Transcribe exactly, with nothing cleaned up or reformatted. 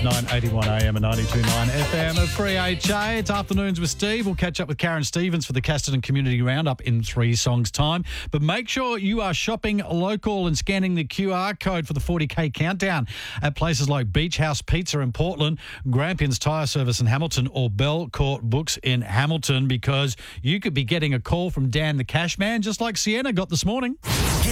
nine eighty-one A M and ninety-two point nine F M of three H A. It's Afternoons with Steve. We'll catch up with Karen Stevens for the Casterton Community Roundup in three songs' time. But make sure you are shopping local and scanning the Q R code for the forty K countdown at places like Beach House Pizza in Portland, Grampians Tyre Service in Hamilton, or Bell Court Books in Hamilton, because you could be getting a call from Dan the Cashman, just like Sienna got this morning.